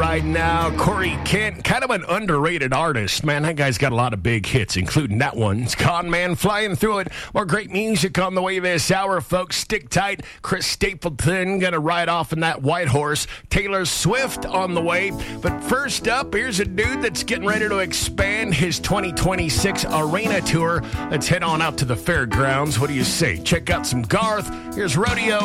right now. Corey Kent, kind of an underrated artist, man. That guy's got a lot of big hits, including that one. It's Con Man flying through it. More great music on the way this hour, folks. Stick tight. Chris Stapleton going to ride off in that white horse. Taylor Swift on the way. But first up, here's a dude that's getting ready to expand his 2026 arena tour. Let's head on out to the fairgrounds. What do you say? Check out some Garth. Here's Rodeo.